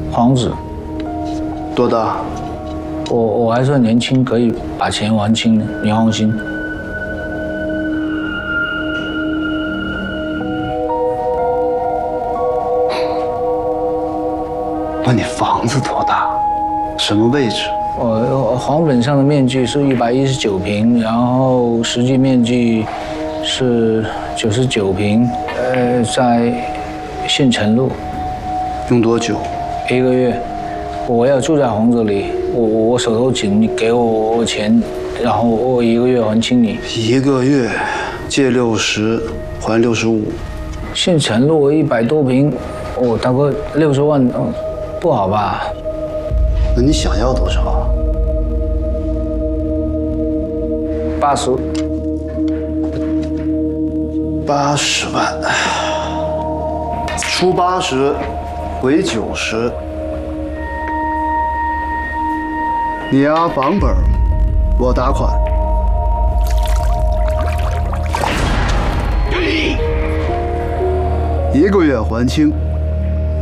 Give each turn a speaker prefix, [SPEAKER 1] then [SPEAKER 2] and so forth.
[SPEAKER 1] 皇子，
[SPEAKER 2] 多大？
[SPEAKER 1] 我还算年轻，可以把钱还清的，你放心。
[SPEAKER 2] 问你房子多大？什么位置？
[SPEAKER 1] 黄本上的面积是119平，然后实际面积是99平，在县城路。
[SPEAKER 2] 用多久
[SPEAKER 1] ？1个月。我要住在房子里，我手头紧，你给我钱，然后我1个月还清你。
[SPEAKER 2] 1个月，借60，还65。
[SPEAKER 1] 县城路100多平，大哥60万，不好吧？
[SPEAKER 2] 那你想要多少
[SPEAKER 1] ？80。
[SPEAKER 2] 80万，出80，回90。你押房本，我打款。1个月还清。